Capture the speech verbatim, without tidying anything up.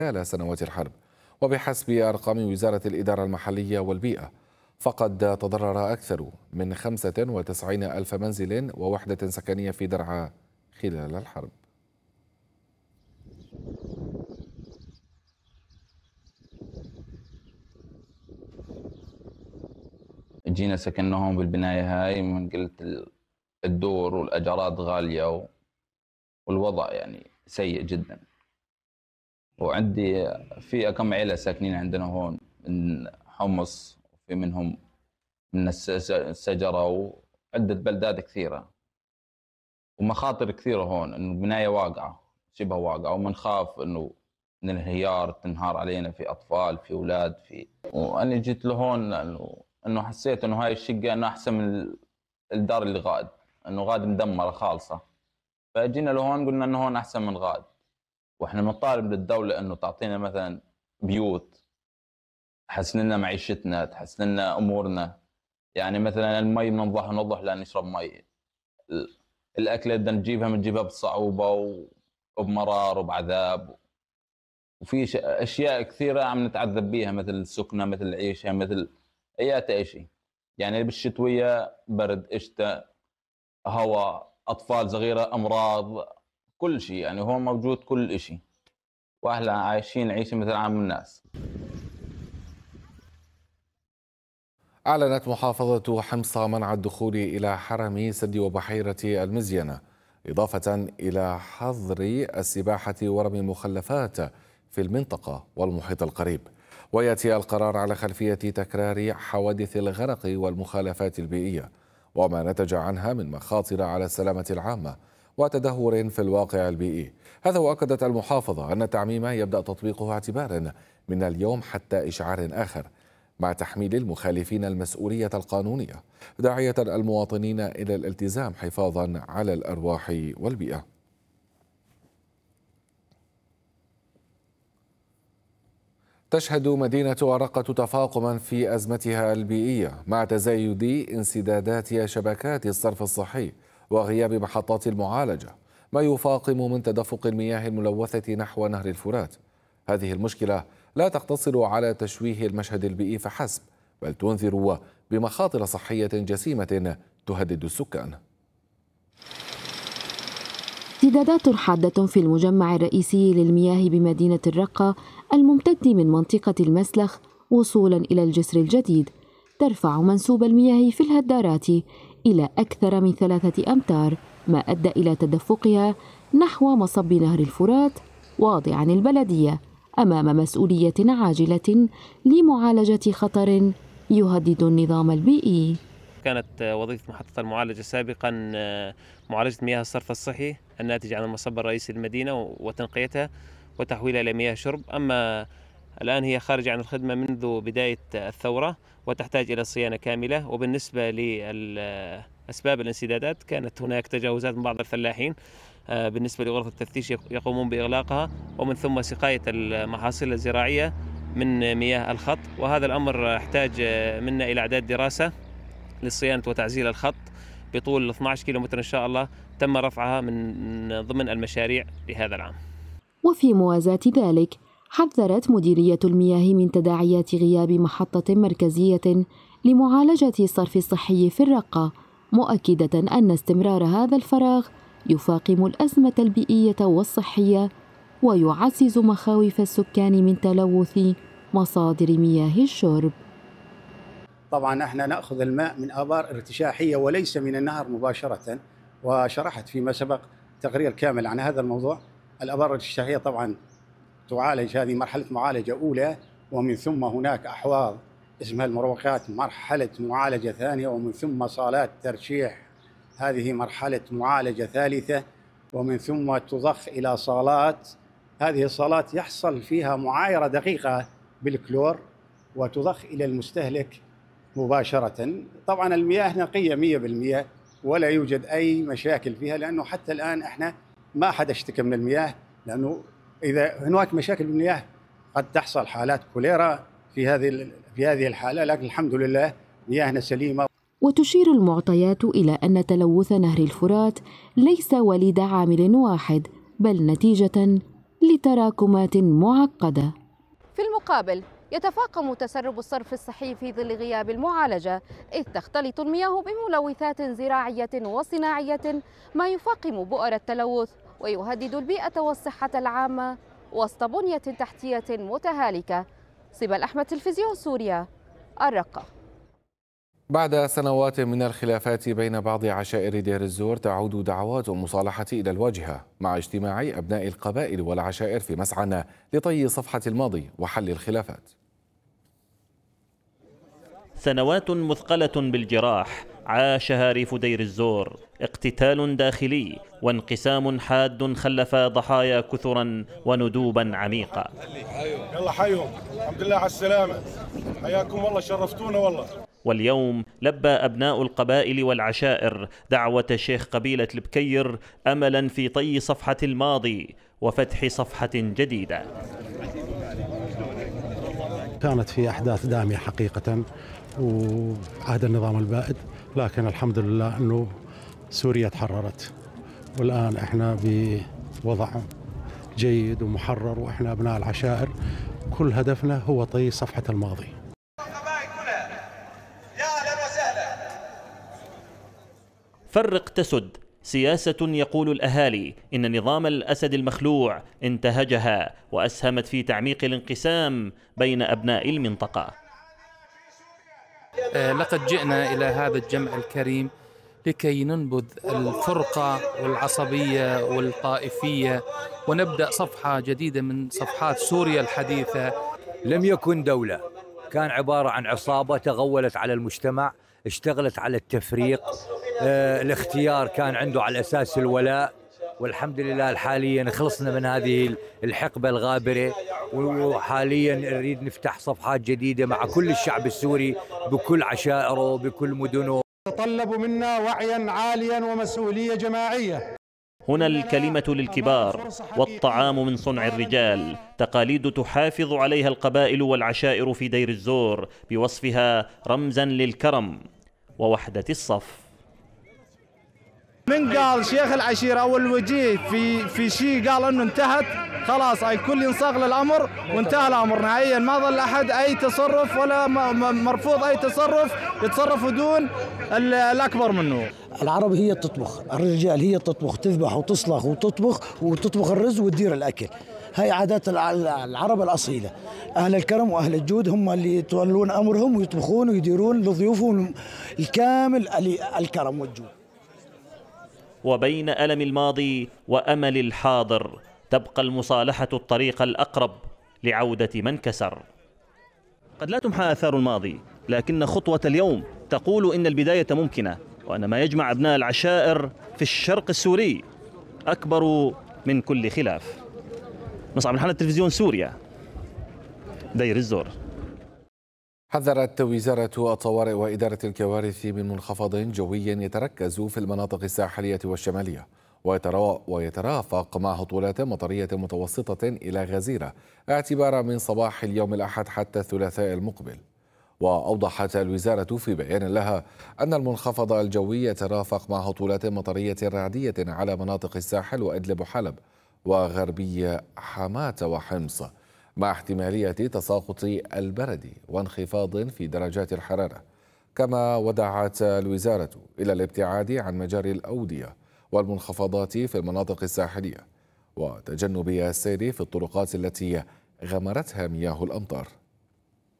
خلال سنوات الحرب. وبحسب أرقام وزارة الإدارة المحلية والبيئة، فقد تضرر أكثر من خمسة وتسعين ألف منزل ووحدة سكنية في درعا خلال الحرب. جينا سكننا هون بالبناية هاي، من قلت الدور والأجارات غالية والوضع يعني سيء جدا. وعندي في كم عيلة ساكنين عندنا هون من حمص، وفي منهم من السجرة وعدة بلدات كثيرة، ومخاطر كثيرة هون إنه البناية واقعة شبه واقعة، ومنخاف إنه من الانهيار تنهار علينا، في أطفال في أولاد في. وأنا جيت لهون لأنه إنه حسيت إنه هاي الشقة إنه أحسن من الدار اللي غاد، إنه غاد مدمرة خالصة، فجينا لهون قلنا إنه هون أحسن من غاد. وإحنا بنطالب للدولة إنه تعطينا مثلا بيوت تحسن لنا معيشتنا، تحسن لنا أمورنا. يعني مثلا المي بننضح ونضح لأن نشرب مي، الأكلة بدنا نجيبها بنجيبها بصعوبة وبمرار وبعذاب، وفي أشياء كثيرة عم نتعذب بيها، مثل السكنة، مثل العيشة، مثل أي شيء. يعني بالشتوية برد، شتاء، هواء، أطفال صغيرة، أمراض، كل شيء. يعني هون موجود كل شيء، وأهلا عايشين عيشة مثل عام الناس. أعلنت محافظة حمص منع الدخول إلى حرم سد وبحيرة المزينة، إضافة إلى حظر السباحة ورمي المخلفات في المنطقة والمحيط القريب. ويأتي القرار على خلفية تكرار حوادث الغرق والمخالفات البيئية وما نتج عنها من مخاطر على السلامة العامة وتدهور في الواقع البيئي. هذا، وأكدت المحافظة أن التعميم يبدأ تطبيقه اعتبارا من اليوم حتى إشعار آخر، مع تحميل المخالفين المسؤولية القانونية، داعية المواطنين إلى الالتزام حفاظا على الأرواح والبيئة. تشهد مدينة أرقة تفاقما في أزمتها البيئية مع تزايد انسدادات شبكات الصرف الصحي وغياب محطات المعالجة، ما يفاقم من تدفق المياه الملوثة نحو نهر الفرات. هذه المشكلة لا تقتصر على تشويه المشهد البيئي فحسب، بل تنذر بمخاطر صحية جسيمة تهدد السكان. امتدادات حادة في المجمع الرئيسي للمياه بمدينة الرقة الممتد من منطقة المسلخ وصولا إلى الجسر الجديد ترفع منسوب المياه في الهدارات إلى أكثر من ثلاثة أمتار، ما أدى إلى تدفقها نحو مصب نهر الفرات، واضعا البلدية أمام مسؤولية عاجلة لمعالجة خطر يهدد النظام البيئي. كانت وظيفة محطة المعالجة سابقا معالجة مياه الصرف الصحي الناتجة عن المصب الرئيسي للمدينة وتنقيتها وتحويلها إلى مياه شرب، أما الآن هي خارجة عن الخدمة منذ بداية الثورة وتحتاج إلى صيانة كاملة. وبالنسبة لأسباب الانسدادات، كانت هناك تجاوزات من بعض الفلاحين بالنسبة لغرفة التفتيش يقومون بإغلاقها، ومن ثم سقاية المحاصيل الزراعية من مياه الخط، وهذا الأمر احتاج منا إلى إعداد دراسة للصيانة وتعزيل الخط بطول اثني عشر كيلومتر إن شاء الله، تم رفعها من ضمن المشاريع لهذا العام. وفي موازاة ذلك، حذرت مديرية المياه من تداعيات غياب محطة مركزية لمعالجة الصرف الصحي في الرقة، مؤكدة أن استمرار هذا الفراغ يفاقم الأزمة البيئية والصحية ويعزز مخاوف السكان من تلوث مصادر مياه الشرب. طبعا احنا ناخذ الماء من ابار ارتشاحيه وليس من النهر مباشره، وشرحت فيما سبق تقرير كامل عن هذا الموضوع. الابار الارتشاحيه طبعا تعالج، هذه مرحله معالجه اولى، ومن ثم هناك احواض اسمها المروقات مرحله معالجه ثانيه، ومن ثم صالات ترشيح هذه مرحله معالجه ثالثه، ومن ثم تضخ الى صالات. هذه الصالات يحصل فيها معايره دقيقه بالكلور وتضخ الى المستهلك مباشرة. طبعا المياه نقية مية بالمية ولا يوجد أي مشاكل فيها، لأنه حتى الآن إحنا ما حد اشتكى من المياه، لأنه إذا هناك مشاكل بالمياه قد تحصل حالات كوليرا في هذه في هذه الحالة، لكن الحمد لله مياهنا سليمة. وتشير المعطيات إلى أن تلوث نهر الفرات ليس وليد عامل واحد، بل نتيجة لتراكمات معقدة. في المقابل يتفاقم تسرب الصرف الصحي في ظل غياب المعالجة، إذ تختلط المياه بملوثات زراعية وصناعية ما يفاقم بؤر التلوث ويهدد البيئة والصحة العامة وسط بنية تحتية متهالكة. سبل أحمد، تلفزيون سوريا، الرقة. بعد سنوات من الخلافات بين بعض عشائر دير الزور، تعود دعوات المصالحة إلى الواجهة مع اجتماع أبناء القبائل والعشائر في مسعى لطي صفحة الماضي وحل الخلافات. سنوات مثقلة بالجراح عاشها ريف دير الزور، اقتتال داخلي وانقسام حاد خلف ضحايا كثرا وندوبا عميقة. يلا حيهم، الحمد لله على السلامة، حياكم والله، شرفتونا والله. واليوم لبى أبناء القبائل والعشائر دعوة شيخ قبيلة البكير أملا في طي صفحة الماضي وفتح صفحة جديدة. كانت في أحداث دامية حقيقة وعهد النظام البائد، لكن الحمد لله أنه سوريا تحررت، والآن إحنا بوضع جيد ومحرر، وإحنا أبناء العشائر كل هدفنا هو طي صفحة الماضي. فرق تسد، سياسة يقول الأهالي إن نظام الأسد المخلوع انتهجها وأسهمت في تعميق الانقسام بين أبناء المنطقة. لقد جئنا إلى هذا الجمع الكريم لكي ننبذ الفرقة والعصبية والطائفية ونبدأ صفحة جديدة من صفحات سوريا الحديثة. لم يكن دولة، كان عبارة عن عصابة تغولت على المجتمع، اشتغلت على التفريق. آه الاختيار كان عنده على أساس الولاء، والحمد لله حاليا خلصنا من هذه الحقبة الغابرة، وحاليا نريد نفتح صفحات جديدة مع كل الشعب السوري بكل عشائره بكل مدنه. تطلب منا وعيا عاليا ومسؤولية جماعية. هنا الكلمة للكبار والطعام من صنع الرجال، تقاليد تحافظ عليها القبائل والعشائر في دير الزور بوصفها رمزا للكرم ووحدة الصف. من قال شيخ العشيرة أو الوجيه في في شيء قال إنه انتهت، خلاص الكل ينصاغ للأمر وانتهى الأمر نهائيا، ما ظل أحد أي تصرف ولا مرفوض أي تصرف يتصرف دون الأكبر منه. العرب هي تطبخ، الرجال هي تطبخ، تذبح وتصلخ وتطبخ وتطبخ الرز وتدير الأكل. هاي عادات العرب الأصيلة. أهل الكرم وأهل الجود هم اللي يتولون أمرهم ويطبخون ويديرون لضيوفهم الكامل الكرم والجود. وبين ألم الماضي وأمل الحاضر تبقى المصالحة الطريق الأقرب لعودة من كسر. قد لا تمحى آثار الماضي، لكن خطوة اليوم تقول إن البداية ممكنة، وأن ما يجمع أبناء العشائر في الشرق السوري أكبر من كل خلاف. مصعب الحنة، تلفزيون سوريا، دير الزور. حذرت وزارة الطوارئ وإدارة الكوارث من منخفض جوي يتركز في المناطق الساحلية والشمالية ويترافق مع هطولات مطرية متوسطة إلى غزيرة اعتبارا من صباح اليوم الأحد حتى الثلاثاء المقبل. وأوضحت الوزارة في بيان لها أن المنخفض الجوي يترافق مع هطولات مطرية رعدية على مناطق الساحل وإدلب وحلب وغربي حماة وحمص، مع احتمالية تساقط البرد وانخفاض في درجات الحرارة. كما ودعت الوزارة إلى الابتعاد عن مجاري الأودية والمنخفضات في المناطق الساحلية وتجنب السير في الطرقات التي غمرتها مياه الأمطار.